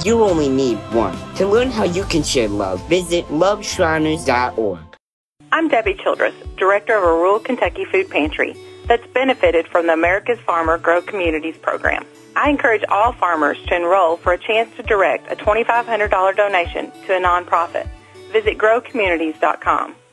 You only need one. To learn how you can share love, visit loveshriners.org. I'm Debbie Childress, Director of a rural Kentucky food pantry that's benefited from the America's Farmer Grow Communities program. I encourage all farmers to enroll for a chance to direct a $2,500 donation to a nonprofit. Visit growcommunities.com.